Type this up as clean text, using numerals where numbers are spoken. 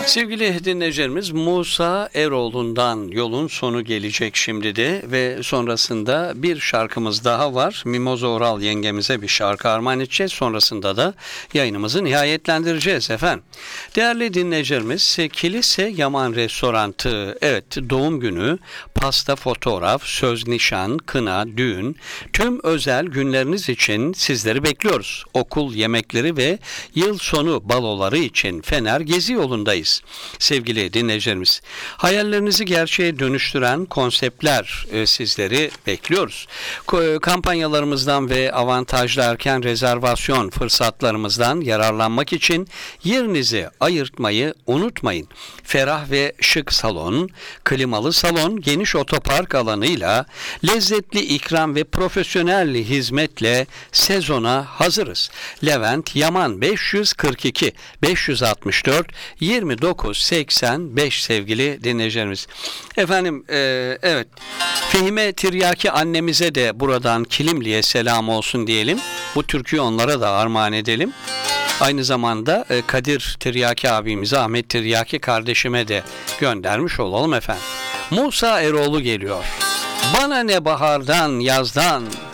Sevgili dinleyicilerimiz, Musa Eroğlu'ndan Yolun Sonu gelecek şimdi de ve sonrasında bir şarkımız daha var. Mimoza Oral yengemize bir şarkı armağan edeceğiz. Sonrasında da yayınımızı nihayetlendireceğiz efendim. Değerli dinleyicilerimiz, Kilise Yaman Restorantı, evet, doğum günü, pasta, fotoğraf, söz, nişan, kına, düğün, tüm özel günleriniz için sizleri bekliyoruz. Okul yemekleri ve yıl sonu baloları için Fener Gezi Yolu'ndayız. Sevgili dinleyicilerimiz, hayallerinizi gerçeğe dönüştüren konseptler sizleri bekliyoruz. Kampanyalarımızdan ve avantajlı erken rezervasyon fırsatlarımızdan yararlanmak için yerinizi ayırtmayı unutmayın. Ferah ve şık salon, klimalı salon, geniş otopark alanıyla, lezzetli ikram ve profesyonel hizmetle sezona hazırız. Levent Yaman 542 564 2985 sevgili dinleyicilerimiz. Efendim, evet, Fehime Tiryaki annemize de buradan Kilimli'ye selam olsun diyelim. Bu türküyü onlara da armağan edelim. Aynı zamanda Kadir Tiryaki abimize, Ahmet Tiryaki kardeşime de göndermiş olalım efendim. Musa Eroğlu geliyor. Bana ne bahardan, yazdan,